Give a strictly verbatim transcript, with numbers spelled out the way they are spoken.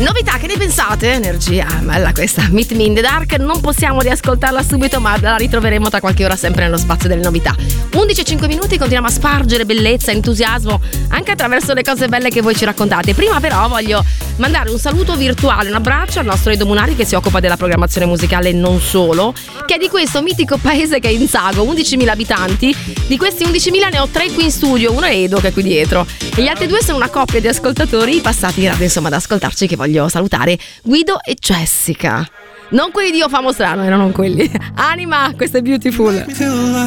Novità, che ne pensate? Energia, bella questa. Meet Me in the Dark, non possiamo riascoltarla subito, ma la ritroveremo tra qualche ora sempre nello spazio delle novità. undici e cinque minuti, continuiamo a spargere bellezza, entusiasmo anche attraverso le cose belle che voi ci raccontate. Prima però voglio mandare un saluto virtuale, un abbraccio al nostro Edo Munari, che si occupa della programmazione musicale e non solo, che è di questo mitico paese che è Inzago, undicimila abitanti. Di questi undicimila ne ho tre qui in studio, uno è Edo che è qui dietro e gli altri due sono una coppia di ascoltatori passati in radio insomma ad ascoltarci, che voglio salutare, Guido e Jessica. Non quelli di Io Famo Strano, erano quelli. Anima, questo è Beautiful.